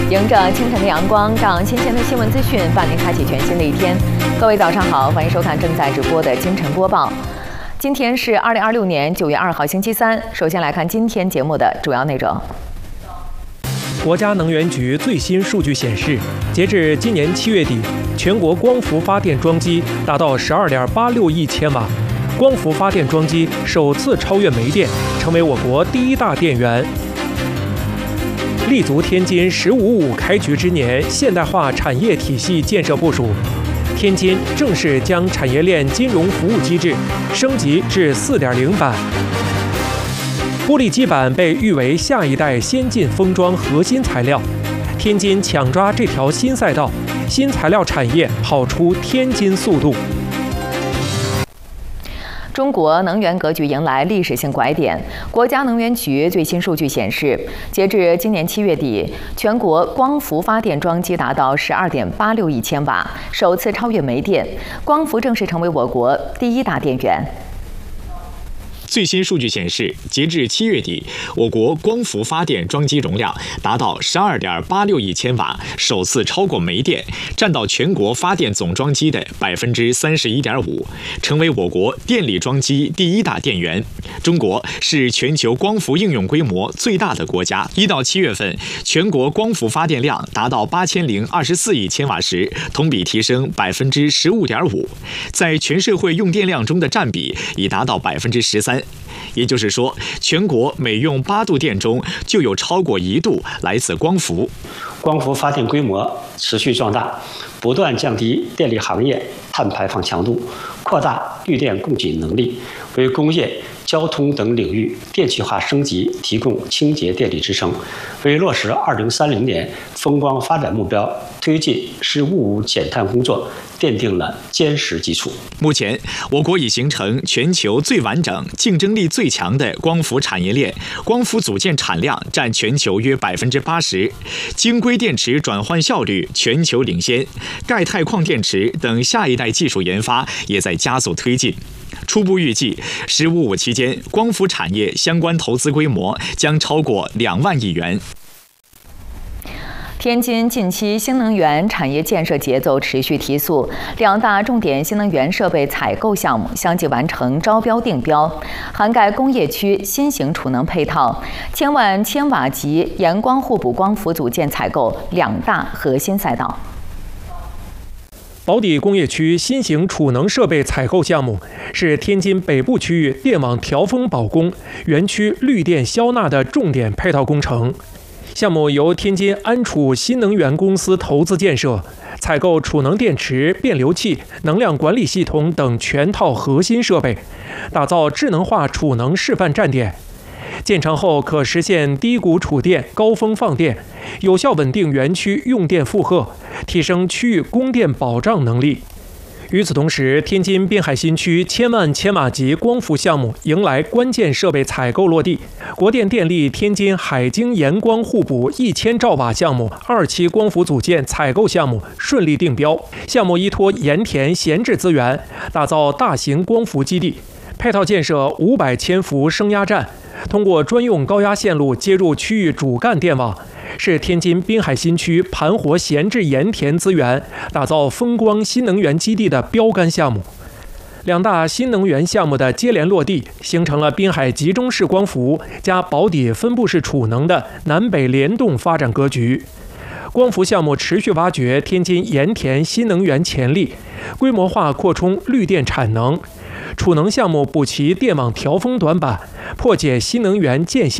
迎着清晨的阳光，让新鲜的新闻资讯伴您开启全新的一天。各位早上好，欢迎收看正在直播的京晨播报。今天是2026年9月2号星期三。首先来看今天节目的主要内容。 国家能源局最新数据显示，截至今年7月底，全国光伏发电装机达到12.86亿千瓦，光伏发电装机首次超越煤电，成为我国第一大电源。立足天津“15+5”开局之年现代化产业体系建设部署，天津正式将产业链金融服务机制升级至4.0版。玻璃基板被誉为下一代先进封装核心材料，天津抢抓这条新赛道，新材料产业跑出天津速度。 中国能源格局迎来历史性拐点。国家能源局最新数据显示，截至今年7月底，全国光伏发电装机达到12.86亿千瓦，首次超越煤电，光伏正式成为我国第一大电源。 最新数据显示，截至7月底，我国光伏发电装机容量达到12.86亿千瓦，首次超过煤电，占到全国发电总装机的31.5%，成为我国电力装机第一大电源。中国是全球光伏应用规模最大的国家。1到7月份，全国光伏发电量达到8024亿千瓦时，同比提升15.5%，在全社会用电量中的占比已达到13%。也就是说，全国每用8度电中就有超过1度来自光伏。 光伏发电规模持续壮大，不断降低电力行业碳排放强度，扩大绿电供给能力，为工业、交通等领域电气化升级提供清洁电力支撑，为落实2030年风光发展目标、推进“十5+5”减碳工作奠定了坚实基础。 目前，我国已形成全球最完整、竞争力最强的光伏产业链，光伏组件产量占全球约80%，晶硅电池转换效率全球领先，钙钛矿电池等下一代技术研发也在加速推进。初步预计，“15+5”期间，光伏产业相关投资规模将超过2万亿元。 天津近期新能源产业建设节奏持续提速，2大重点新能源设备采购项目相继完成招标定标，涵盖工业区新型储能配套、千万千瓦级盐光互补光伏组件采购2大核心赛道。 宝坻工业区新型储能设备采购项目是天津北部区域电网调峰保供园区绿电消纳的重点配套工程。项目由天津安储新能源公司投资建设，采购储能电池、变流器、能量管理系统等全套核心设备，打造智能化储能示范站点。建成后可实现低谷储电、高峰放电，有效稳定园区用电负荷，提升区域供电保障能力。与此同时，天津滨海新区千万千瓦级光伏项目迎来关键设备采购落地，国电电力天津海晶盐光互补1000兆瓦项目2期光伏组件采购项目顺利定标。项目依托盐田闲置资源，打造大型光伏基地，配套建设500千伏升压站，通过专用高压线路接入区域主干电网，是天津滨海新区盘活闲置盐田资源，打造风光新能源基地的标杆项目。2大新能源项目的接连落地，形成了滨海集中式光伏加宝坻分布式储能的南北联动发展格局。光伏项目持续挖掘天津盐田新能源潜力，规模化扩充绿电产能。储能项目补齐电网调峰短板，破解新能源间歇